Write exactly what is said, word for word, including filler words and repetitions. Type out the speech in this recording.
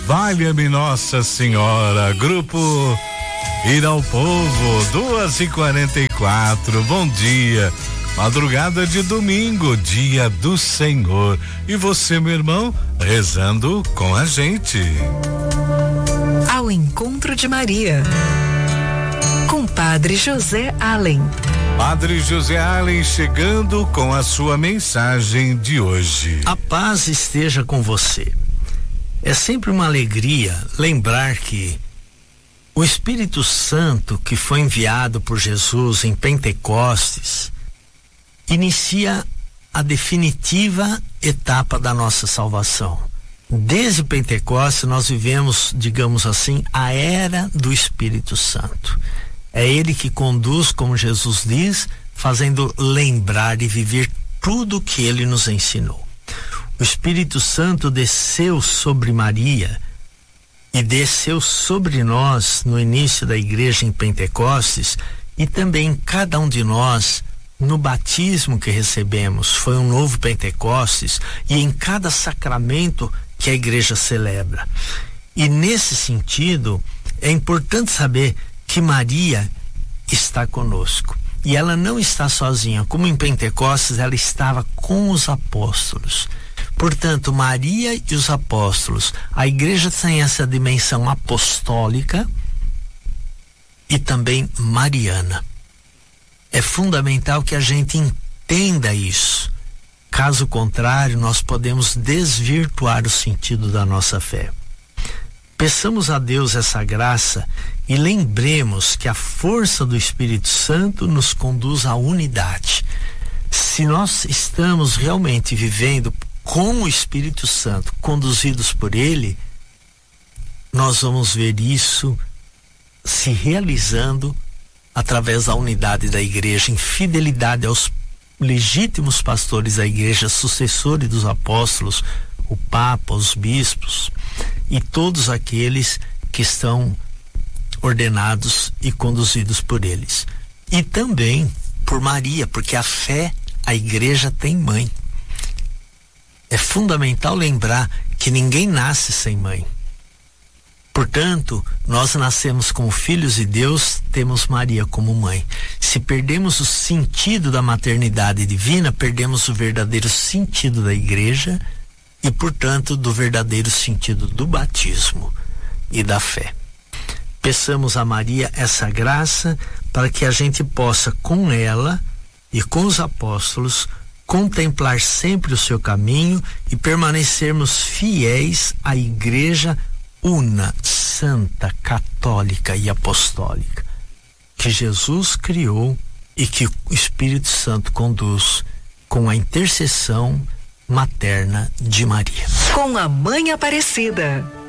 Valha-me Nossa Senhora, grupo Ir ao Povo, duas e quarenta e quatro, bom dia, madrugada de domingo, dia do Senhor, e você, meu irmão, rezando com a gente. Ao encontro de Maria, com Padre José Allen. Padre José Allen chegando com a sua mensagem de hoje. A paz esteja com você. É sempre uma alegria lembrar que o Espírito Santo que foi enviado por Jesus em Pentecostes inicia a definitiva etapa da nossa salvação. Desde Pentecostes nós vivemos, digamos assim, a era do Espírito Santo. É ele que conduz, como Jesus diz, fazendo lembrar e viver tudo o que ele nos ensinou. O Espírito Santo desceu sobre Maria e desceu sobre nós no início da igreja em Pentecostes e também em cada um de nós no batismo que recebemos. Foi um novo Pentecostes e em cada sacramento que a igreja celebra. E nesse sentido, é importante saber que Maria está conosco. E ela não está sozinha. Como em Pentecostes, ela estava com os apóstolos. Portanto, Maria e os apóstolos, a igreja tem essa dimensão apostólica e também mariana. É fundamental que a gente entenda isso. Caso contrário, nós podemos desvirtuar o sentido da nossa fé. Peçamos a Deus essa graça e lembremos que a força do Espírito Santo nos conduz à unidade. Se nós estamos realmente vivendo com o Espírito Santo, conduzidos por ele, nós vamos ver isso se realizando através da unidade da igreja, em fidelidade aos legítimos pastores da igreja, sucessores dos apóstolos, o Papa, os bispos e todos aqueles que estão ordenados e conduzidos por eles. E também por Maria, porque a fé, a igreja tem mãe. É fundamental lembrar que ninguém nasce sem mãe. Portanto, nós nascemos como filhos de Deus, temos Maria como mãe. Se perdemos o sentido da maternidade divina, perdemos o verdadeiro sentido da igreja e, portanto, do verdadeiro sentido do batismo e da fé. Peçamos a Maria essa graça para que a gente possa, com ela e com os apóstolos, contemplar sempre o seu caminho e permanecermos fiéis à igreja una, santa, católica e apostólica que Jesus criou e que o Espírito Santo conduz com a intercessão materna de Maria. Com a Mãe Aparecida.